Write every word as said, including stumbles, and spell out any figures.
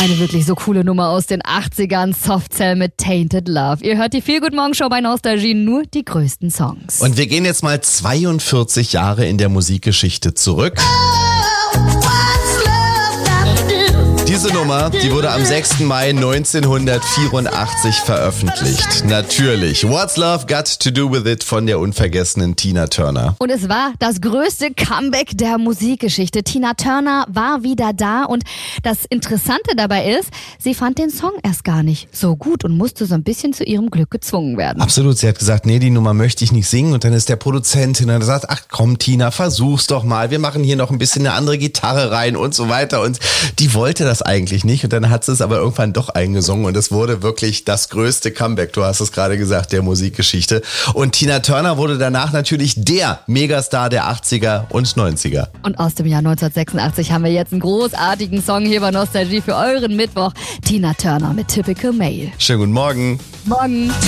Eine wirklich so coole Nummer aus den achtzigern, Soft Cell mit Tainted Love. Ihr hört die Feel-Good-Morgen-Show bei Nostalgie, nur die größten Songs. Und wir gehen jetzt mal zweiundvierzig Jahre in der Musikgeschichte zurück. Diese Nummer, die wurde am sechsten Mai neunzehnhundertvierundachtzig veröffentlicht. Natürlich. What's Love Got to Do With It von der unvergessenen Tina Turner. Und es war das größte Comeback der Musikgeschichte. Tina Turner war wieder da und das Interessante dabei ist, sie fand den Song erst gar nicht so gut und musste so ein bisschen zu ihrem Glück gezwungen werden. Absolut, sie hat gesagt, nee, die Nummer möchte ich nicht singen, und dann ist der Produzent hin und er sagt, ach komm Tina, versuch's doch mal, wir machen hier noch ein bisschen eine andere Gitarre rein und so weiter, und die wollte das eigentlich nicht, und dann hat sie es aber irgendwann doch eingesungen und es wurde wirklich das größte Comeback, du hast es gerade gesagt, der Musikgeschichte, und Tina Turner wurde danach natürlich der Megastar der achtziger und neunziger. Und aus dem Jahr neunzehnhundertsechsundachtzig haben wir jetzt einen großartigen Song hier bei Nostalgie für euren Mittwoch. Tina Turner mit Typical Male. Schönen guten Morgen. Morgen.